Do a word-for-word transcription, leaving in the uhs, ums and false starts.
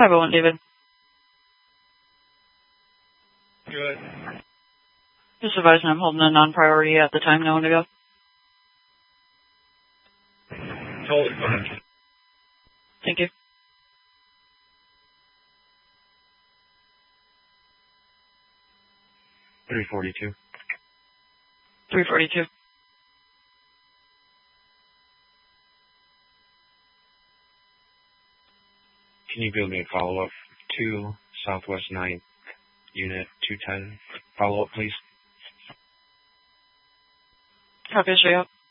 five oh one, David. Good. Just advising I'm holding a non-priority at the time. No one to go. Totally fine. Thank you. three forty-two. three forty-two. Can you build me a follow-up? two Southwest ninth, Unit two ten. Follow-up, please. Copy, straight up.